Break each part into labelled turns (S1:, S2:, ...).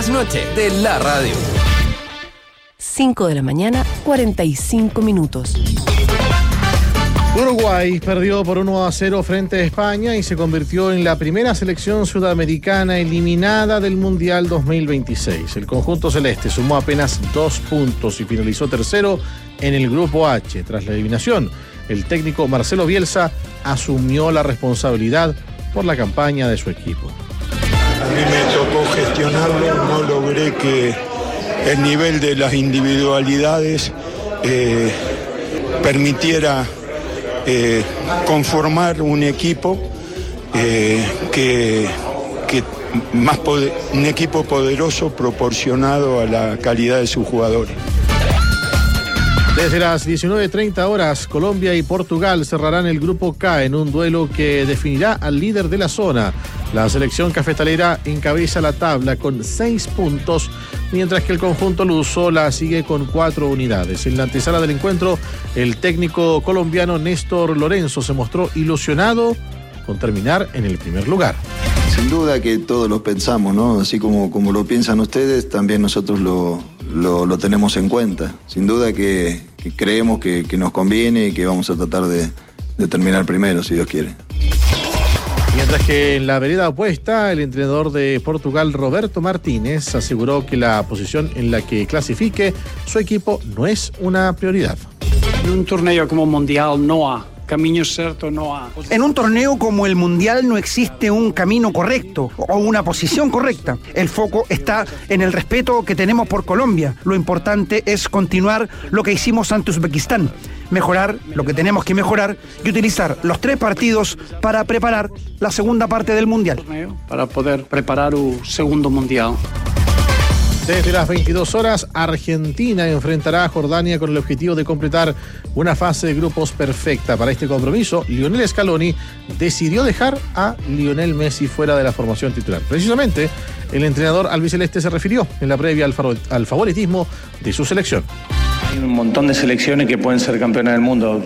S1: Noche de la radio.
S2: 5 de la mañana, 45 minutos.
S3: Uruguay perdió por 1-0 frente a España y se convirtió en la primera selección sudamericana eliminada del Mundial 2026. El conjunto celeste sumó apenas 2 puntos y finalizó tercero en el Grupo H. Tras la eliminación, el técnico Marcelo Bielsa asumió la responsabilidad por la campaña de su equipo.
S4: A mí me tocó gestionarlo, no logré que el nivel de las individualidades permitiera conformar un equipo un equipo poderoso proporcionado a la calidad de sus jugadores.
S3: Desde las 19:30 horas, Colombia y Portugal cerrarán el Grupo K en un duelo que definirá al líder de la zona. La selección cafetalera encabeza la tabla con 6 puntos, mientras que el conjunto luso la sigue con 4 unidades. En la antesala del encuentro, el técnico colombiano Néstor Lorenzo se mostró ilusionado con terminar en el primer lugar.
S5: Sin duda que todos lo pensamos, ¿no? Así como lo piensan ustedes, también nosotros lo tenemos en cuenta. Sin duda que creemos que nos conviene y que vamos a tratar de terminar primero, si Dios quiere.
S3: Mientras que en la vereda opuesta, el entrenador de Portugal, Roberto Martínez, aseguró que la posición en la que clasifique su equipo no es una prioridad.
S6: En un torneo como Mundial no hay camino cierto, no hay.
S7: En un torneo como el Mundial no existe un camino correcto o una posición correcta. El foco está en el respeto que tenemos por Colombia. Lo importante es continuar lo que hicimos ante Uzbekistán, mejorar lo que tenemos que mejorar y utilizar los 3 partidos para preparar la segunda parte del Mundial.
S6: Para poder preparar el segundo Mundial.
S3: Desde las 22 horas, Argentina enfrentará a Jordania con el objetivo de completar una fase de grupos perfecta. Para este compromiso, Lionel Scaloni decidió dejar a Lionel Messi fuera de la formación titular. Precisamente, el entrenador albiceleste se refirió en la previa al favoritismo de su selección.
S8: Hay un montón de selecciones que pueden ser campeonas del mundo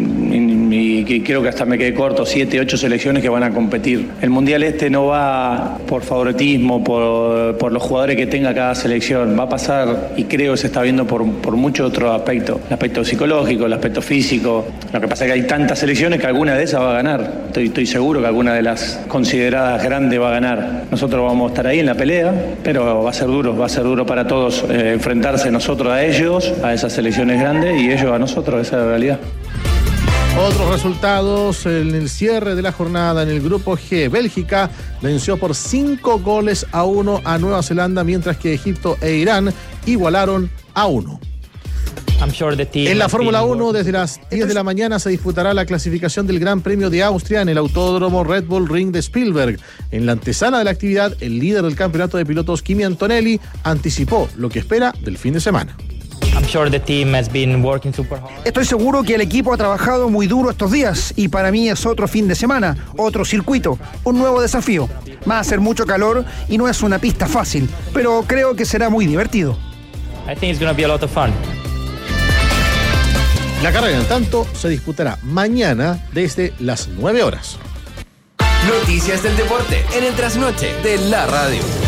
S8: y que creo que hasta me quedé corto, 7, 8 selecciones que van a competir. El Mundial no va por favoritismo, por los jugadores que tenga cada selección, va a pasar, y creo que se está viendo por muchos otros aspectos, el aspecto psicológico, el aspecto físico. Lo que pasa es que hay tantas selecciones que alguna de esas va a ganar. Estoy seguro que alguna de las consideradas grandes va a ganar. Nosotros vamos a estar ahí en la pelea, pero va a ser duro para todos enfrentarse nosotros a ellos, a esas selecciones grandes, y ellos a nosotros, esa es la realidad.
S3: Otros resultados en el cierre de la jornada en el Grupo G. Bélgica venció por 5-1 a Nueva Zelanda, mientras que Egipto e Irán igualaron a 1. En la Fórmula 1, desde las 10 de la mañana se disputará la clasificación del Gran Premio de Austria en el Autódromo Red Bull Ring de Spielberg. En la antesala de la actividad, el líder del campeonato de pilotos, Kimi Antonelli, anticipó lo que espera del fin de semana.
S7: Estoy seguro que el equipo ha trabajado muy duro estos días y para mí es otro fin de semana, otro circuito, un nuevo desafío. Va a hacer mucho calor y no es una pista fácil, pero creo que será muy divertido.
S3: La carrera, en tanto, se disputará mañana desde las 9 horas.
S1: Noticias del deporte en el trasnoche de la radio.